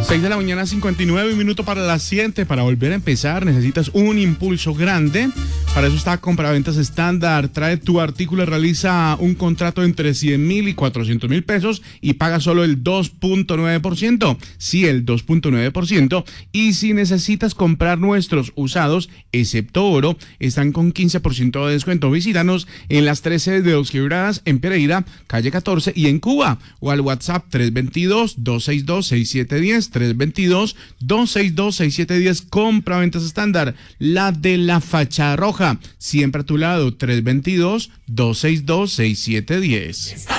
6 de la mañana, 59 minutos para las 7. Para volver a empezar necesitas un impulso grande. Para eso está Compraventas Estándar. Trae tu artículo y realiza un contrato entre 100,000 y 400,000 pesos y paga solo el 2.9%. Sí, el 2.9%. Y si necesitas comprar nuestros usados, excepto oro, están con 15% de descuento. Visítanos en las 3 sedes de Dos Quebradas, en Pereira, calle 14 y en Cuba. O al WhatsApp 322-262-6710. 322-262-6710. Compraventas Estándar, la de la fachada roja. Siempre a tu lado, 322-262-6710.